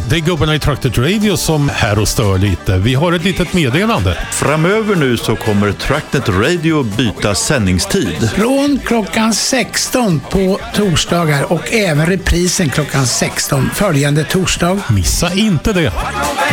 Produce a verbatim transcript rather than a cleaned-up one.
det är gubbarna i Tracknet Radio som här och stör lite. Vi har ett litet meddelande. Framöver nu så kommer Tracknet Radio byta sändningstid. Från klockan sexton på torsdagar och även reprisen klockan sexton följande torsdag. Missa inte det.